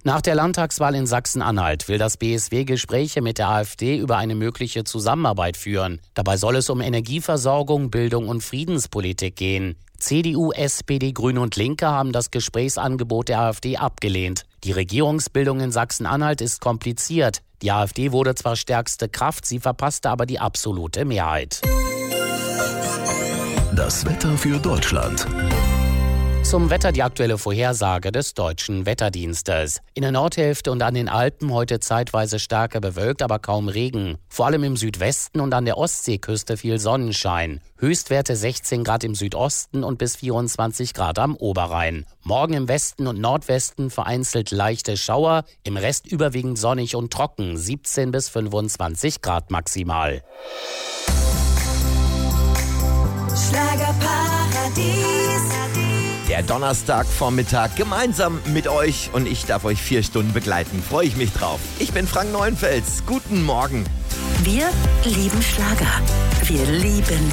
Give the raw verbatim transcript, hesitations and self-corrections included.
Nach der Landtagswahl in Sachsen-Anhalt will das B S W Gespräche mit der AfD über eine mögliche Zusammenarbeit führen. Dabei soll es um Energieversorgung, Bildung und Friedenspolitik gehen. C D U, S P D, Grüne und Linke haben das Gesprächsangebot der AfD abgelehnt. Die Regierungsbildung in Sachsen-Anhalt ist kompliziert. Die AfD wurde zwar stärkste Kraft, sie verpasste aber die absolute Mehrheit. Das Wetter für Deutschland. Zum Wetter die aktuelle Vorhersage des Deutschen Wetterdienstes. In der Nordhälfte und an den Alpen heute zeitweise stärker bewölkt, aber kaum Regen. Vor allem im Südwesten und an der Ostseeküste viel Sonnenschein. Höchstwerte sechzehn Grad im Südosten und bis vierundzwanzig Grad am Oberrhein. Morgen im Westen und Nordwesten vereinzelt leichte Schauer, im Rest überwiegend sonnig und trocken, siebzehn bis fünfundzwanzig Grad maximal. Schlagerparadies. Der Donnerstagvormittag gemeinsam mit euch und ich darf euch vier Stunden begleiten. Freue ich mich drauf. Ich bin Frank Neuenfels. Guten Morgen. Wir lieben Schlager. Wir lieben